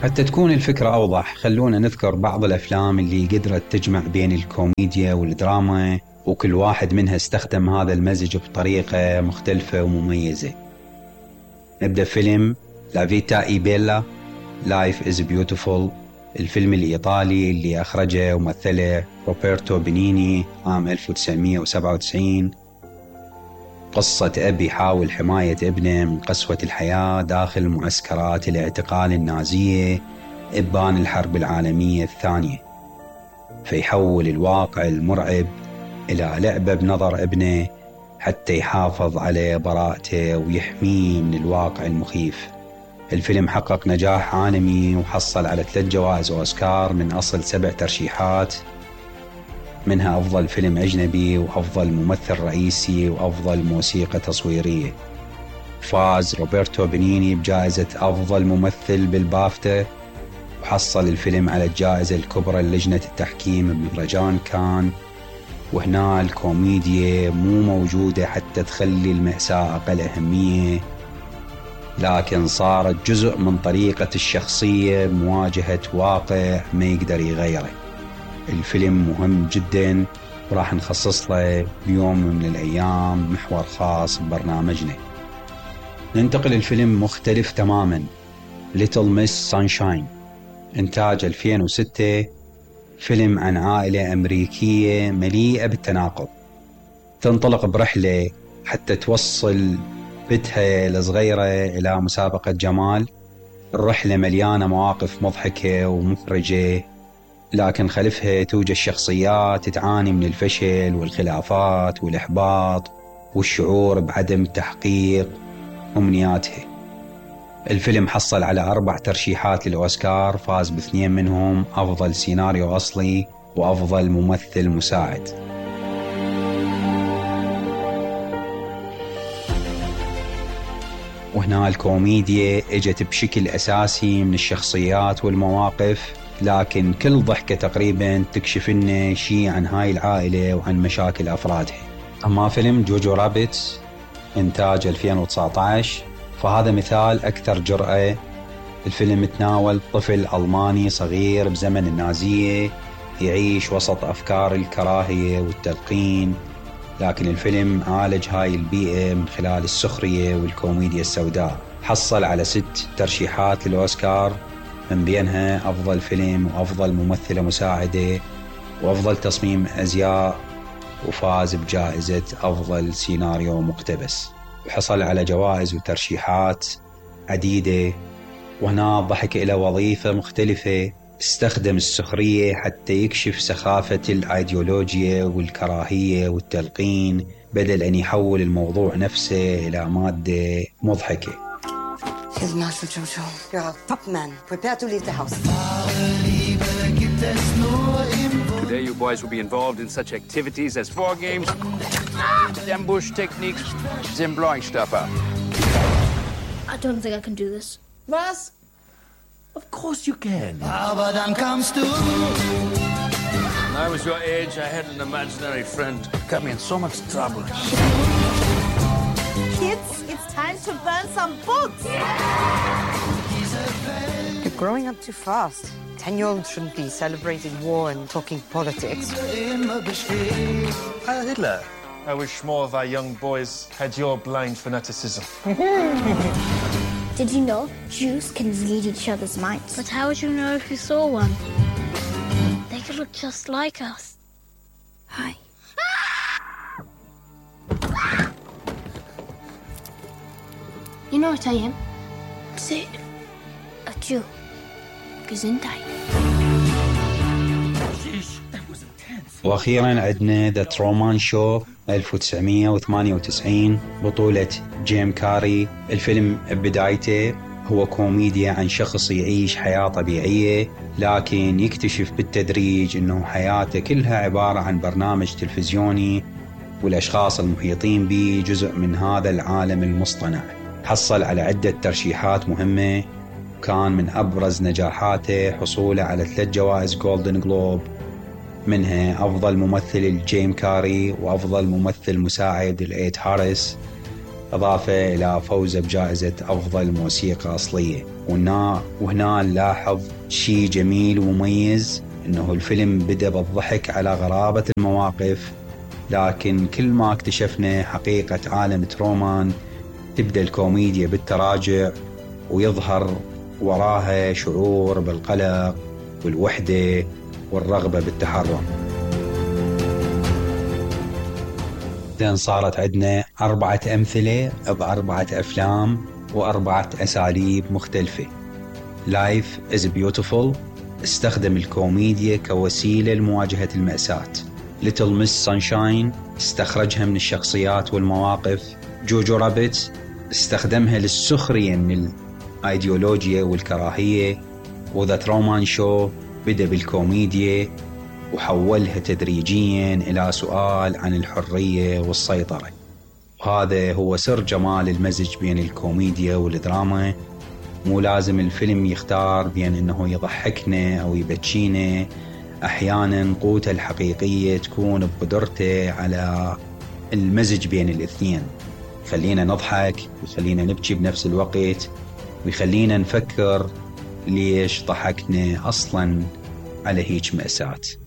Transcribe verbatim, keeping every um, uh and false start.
حتى تكون الفكرة أوضح، خلونا نذكر بعض الأفلام اللي قدرت تجمع بين الكوميديا والدراما، وكل واحد منها استخدم هذا المزج بطريقة مختلفة ومميزة. نبدأ فيلم لا فيتا إي بيلا لايف إز بيوتيفول، الفيلم الإيطالي اللي أخرجه ومثله روبرتو بينيني عام ألف وتسعمئة وسبعة وتسعين. قصة أب يحاول حماية ابنه من قسوة الحياة داخل معسكرات الاعتقال النازية إبان الحرب العالمية الثانية، فيحول الواقع المرعب إلى لعبة بنظر ابنه حتى يحافظ على براءته ويحميه من الواقع المخيف. الفيلم حقق نجاح عالمي وحصل على ثلاث جوائز أوسكار من أصل سبع ترشيحات، منها أفضل فيلم أجنبي وأفضل ممثل رئيسي وأفضل موسيقى تصويرية. فاز روبرتو بينيني بجائزة أفضل ممثل بالبافتا، وحصل الفيلم على الجائزة الكبرى للجنة التحكيم بمهرجان كان. وهنا الكوميديا مو موجودة حتى تخلي المأساة أقل أهمية، لكن صارت جزء من طريقة الشخصية مواجهة واقع ما يقدر يغيره. الفيلم مهم جدا وراح نخصص له بيوم من الأيام محور خاص ببرنامجنا. ننتقل الفيلم مختلف تماما، Little Miss Sunshine، إنتاج ألفين وستة، فيلم عن عائلة أمريكية مليئة بالتناقض، تنطلق برحلة حتى توصل بنتها الصغيرة إلى مسابقة جمال. الرحلة مليانة مواقف مضحكة ومحرجة، لكن خلفها توجد شخصيات تعاني من الفشل والخلافات والإحباط والشعور بعدم تحقيق أمنياتها. الفيلم حصل على أربع ترشيحات للأوسكار، فاز باثنين منهم أفضل سيناريو أصلي وأفضل ممثل مساعد. وهنا الكوميديا اجت بشكل أساسي من الشخصيات والمواقف، لكن كل ضحكة تقريبا تكشف لنا شيء عن هاي العائلة وعن مشاكل أفرادها. أما فيلم جوجو رابيتس إنتاج ألفين وتسعة عشر، فهذا مثال أكثر جرأة. الفيلم تناول طفل ألماني صغير بزمن النازية يعيش وسط أفكار الكراهية والتلقين، لكن الفيلم عالج هاي البيئة من خلال السخرية والكوميديا السوداء. حصل على ست ترشيحات للأوسكار، من بينها أفضل فيلم وأفضل ممثلة مساعدة وأفضل تصميم أزياء، وفاز بجائزة أفضل سيناريو مقتبس، وحصل على جوائز وترشيحات عديدة. وهنا ضحك إلى وظيفة مختلفة، استخدم السخرية حتى يكشف سخافة الأيديولوجيا والكراهية والتلقين، بدل أن يحول الموضوع نفسه إلى مادة مضحكة. Here's Master Jojo. You're a top man. Prepare to leave the house. Today you boys will be involved in such activities as war games, ambush techniques, and blowing stuff up. I don't think I can do this. Was? Of course you can. Aber dann kamst du. When I was your age, I had an imaginary friend. Got me in so much trouble. Kids, it's time to burn some books. You're growing up too fast. Ten-year-olds shouldn't be celebrating war and talking politics. Heil Hitler. I wish more of our young boys had your blind fanaticism. Did you know Jews can read each other's minds? But how would you know if you saw one? They could look just like us. Hi. You know what I am? Say, a Jew. Gesundheit. وأخيرا عندنا ذا ترومان شو ألف وتسعمئة وثمانية وتسعين، بطولة جيم كاري. الفيلم بدايته هو كوميديا عن شخص يعيش حياة طبيعية، لكن يكتشف بالتدريج أنه حياته كلها عبارة عن برنامج تلفزيوني، والأشخاص المحيطين به جزء من هذا العالم المصطنع. حصل على عدة ترشيحات مهمة، كان من أبرز نجاحاته حصوله على ثلاث جوائز جولدن جلوب، منها أفضل ممثل الجيم كاري وأفضل ممثل مساعد الإيد هاريس. إضافة إلى فوزه بجائزة أفضل موسيقى أصلية. وهنا وهنا نلاحظ شيء جميل ومميز، إنه الفيلم بدأ بالضحك على غرابة المواقف، لكن كل ما اكتشفنا حقيقة عالم ترومان تبدأ الكوميديا بالتراجع، ويظهر وراها شعور بالقلق والوحدة والرغبة بالتحرر. بعدين صارت عندنا أربعة أمثلة بأربعة أفلام وأربعة أساليب مختلفة. Life is Beautiful استخدم الكوميديا كوسيلة لمواجهة المأساة. Little Miss Sunshine استخرجها من الشخصيات والمواقف. جوجو رابت استخدمها للسخرية من الأيديولوجيا والكراهية. وذا ترومان شو بدأ بالكوميديا وحولها تدريجيا إلى سؤال عن الحرية والسيطرة. وهذا هو سر جمال المزج بين الكوميديا والدراما. مو لازم الفيلم يختار بين أنه يضحكنا أو يبكينا، أحيانا قوته الحقيقية تكون بقدرته على المزج بين الاثنين، يخلينا نضحك ويخلينا نبكي بنفس الوقت، ويخلينا نفكر ليش ضحكنا أصلا على هيج مأساة.